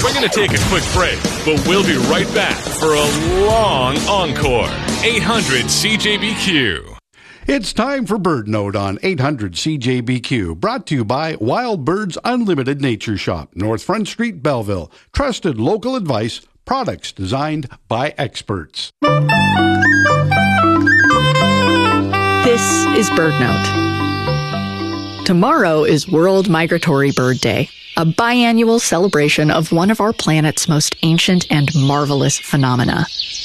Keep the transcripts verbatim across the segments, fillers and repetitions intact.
We're going to take a quick break, but we'll be right back for a long encore. eight hundred C J B Q. It's time for Bird Note on eight hundred C J B Q, brought to you by Wild Birds Unlimited Nature Shop, North Front Street, Belleville. Trusted local advice, products designed by experts. This is Bird Note. Tomorrow is World Migratory Bird Day, a biannual celebration of one of our planet's most ancient and marvelous phenomena.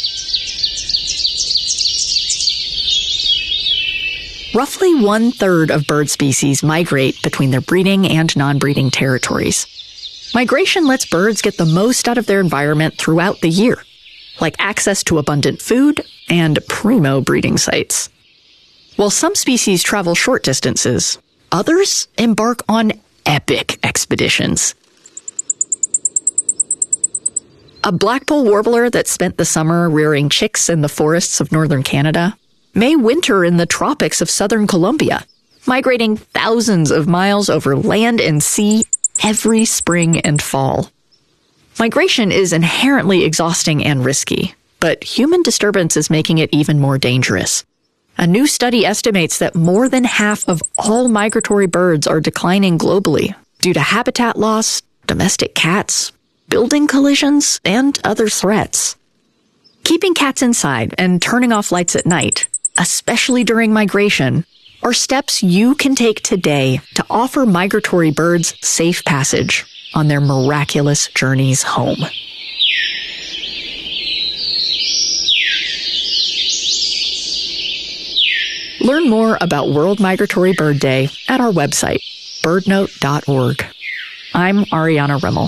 Roughly one-third of bird species migrate between their breeding and non-breeding territories. Migration lets birds get the most out of their environment throughout the year, like access to abundant food and primo breeding sites. While some species travel short distances, others embark on epic expeditions. A blackpoll warbler that spent the summer rearing chicks in the forests of northern Canada may winter in the tropics of southern Colombia, migrating thousands of miles over land and sea every spring and fall. Migration is inherently exhausting and risky, but human disturbance is making it even more dangerous. A new study estimates that more than half of all migratory birds are declining globally due to habitat loss, domestic cats, building collisions, and other threats. Keeping cats inside and turning off lights at night, especially during migration, are steps you can take today to offer migratory birds safe passage on their miraculous journeys home. Learn more about World Migratory Bird Day at our website, bird note dot org. I'm Ariana Rimmel.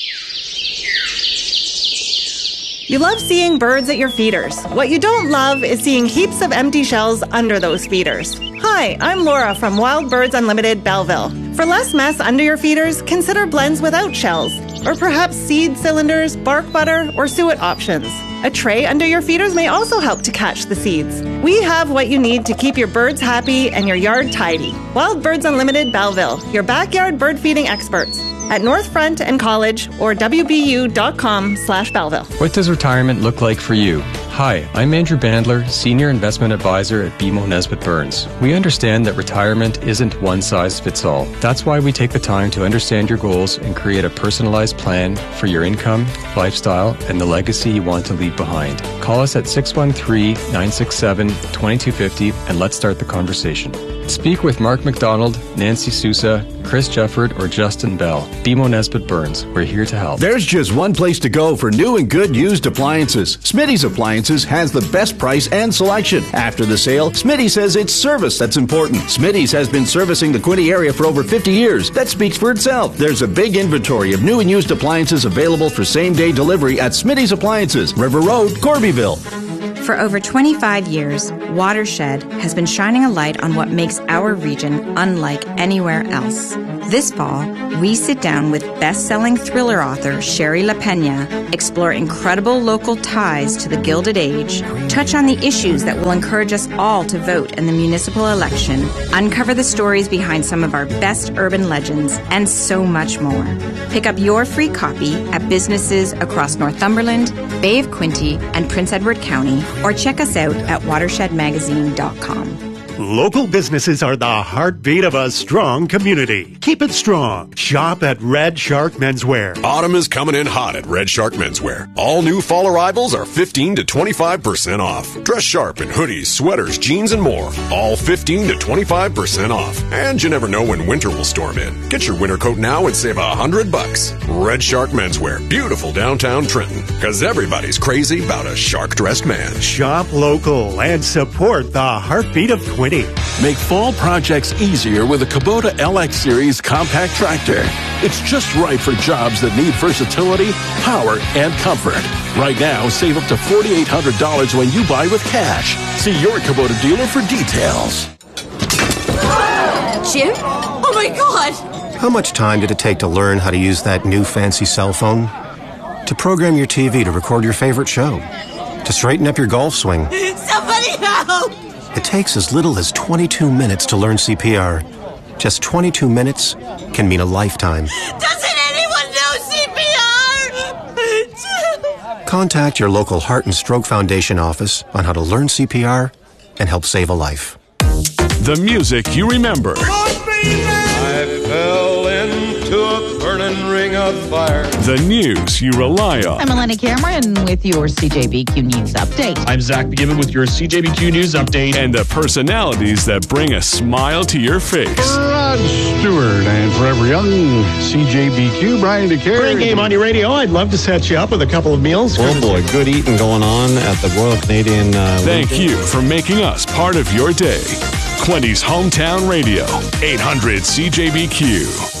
You love seeing birds at your feeders. What you don't love is seeing heaps of empty shells under those feeders. Hi, I'm Laura from Wild Birds Unlimited Belleville. For less mess under your feeders, consider blends without shells, or perhaps seed cylinders, bark butter, or suet options. A tray under your feeders may also help to catch the seeds. We have what you need to keep your birds happy and your yard tidy. Wild Birds Unlimited Belleville, your backyard bird feeding experts. At North Front and College or W B U dot com slash Belleville. What does retirement look like for you? Hi, I'm Andrew Bandler, Senior Investment Advisor at B M O Nesbitt Burns. We understand that retirement isn't one size fits all. That's why we take the time to understand your goals and create a personalized plan for your income, lifestyle, and the legacy you want to leave behind. Call us at six one three, nine six seven, two two five zero and let's start the conversation. Speak with Mark McDonald, Nancy Sousa, Chris Jefford, or Justin Bell. B M O Nesbitt Burns. We're here to help. There's just one place to go for new and good used appliances. Smitty's Appliances has the best price and selection. After the sale, Smitty says it's service that's important. Smitty's has been servicing the Quinte area for over fifty years. That speaks for itself. There's a big inventory of new and used appliances available for same-day delivery at Smitty's Appliances, River Road, Corbyville. For over twenty-five years, Watershed has been shining a light on what makes our region unlike anywhere else. This fall, we sit down with best-selling thriller author Sherry LaPena, explore incredible local ties to the Gilded Age, touch on the issues that will encourage us all to vote in the municipal election, uncover the stories behind some of our best urban legends, and so much more. Pick up your free copy at businesses across Northumberland, Bay of Quinte, and Prince Edward County, or check us out at watershed magazine dot com. Local businesses are the heartbeat of a strong community. Keep it strong. Shop at Red Shark Menswear. Autumn is coming in hot at Red Shark Menswear. All new fall arrivals are fifteen to twenty-five percent off. Dress sharp in hoodies, sweaters, jeans, and more. All fifteen to twenty-five percent off. And you never know when winter will storm in. Get your winter coat now and save a hundred bucks. Red Shark Menswear. Beautiful downtown Trenton. Cause everybody's crazy about a shark-dressed man. Shop local and support the heartbeat of Quinte. Make fall projects easier with a Kubota L X Series compact tractor. It's just right for jobs that need versatility, power, and comfort. Right now, save up to four thousand eight hundred dollars when you buy with cash. See your Kubota dealer for details. Jim? Oh my God! How much time did it take to learn how to use that new fancy cell phone? To program your T V to record your favorite show? To straighten up your golf swing? Somebody help! It takes as little as twenty-two minutes to learn C P R. Just twenty-two minutes can mean a lifetime. Doesn't anyone know C P R? contact your local Heart and Stroke Foundation office on how to learn C P R and help save a life. The music you remember. I fell into a burning ring of fire. The news you rely on. I'm Elena Cameron with your C J B Q News Update. I'm Zach McGibbon with your C J B Q News Update. And the personalities that bring a smile to your face. Rod Stewart and Forever Young, C J B Q, Brian DeCare. Great game on your radio. I'd love to set you up with a couple of meals. Oh boy, good eating going on at the Royal Canadian uh, Thank Legion. you for making us part of your day. Quinty's Hometown Radio, eight hundred C J B Q.